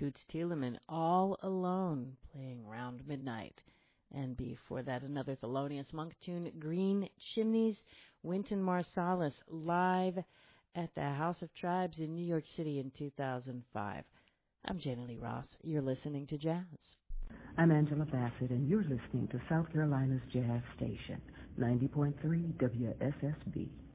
Toots Thielemans, All Alone, playing Round Midnight. And before that, another Thelonious Monk tune, Green Chimneys, Wynton Marsalis, live at the House of Tribes in New York City in 2005. I'm Jana Lee Ross. You're listening to Jazz. I'm Angela Bassett, and you're listening to South Carolina's Jazz Station, 90.3 WSSB.